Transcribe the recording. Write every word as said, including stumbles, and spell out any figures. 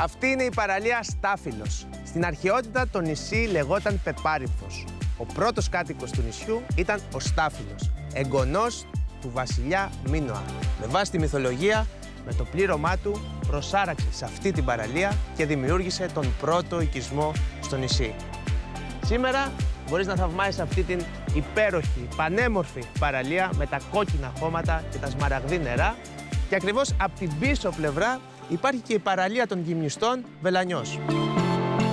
Αυτή είναι η παραλία Στάφυλος. Στην αρχαιότητα το νησί λεγόταν Πεπάρυμφος. Ο πρώτος κάτοικος του νησιού ήταν ο Στάφυλος, εγγονός του βασιλιά Μίνωα. Με βάση τη μυθολογία, με το πλήρωμά του προσάραξε σε αυτή την παραλία και δημιούργησε τον πρώτο οικισμό στο νησί. Σήμερα μπορείς να θαυμάσεις αυτή την υπέροχη, πανέμορφη παραλία με τα κόκκινα χώματα και τα σμαραγδί νερά και ακριβώς από την πίσω πλευρά υπάρχει και η παραλία των γυμνιστών Βελανιός.